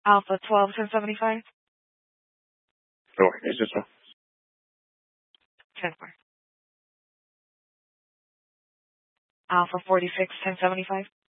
Alpha 12 1075. No, it's just 10 4. Alpha 46 1075.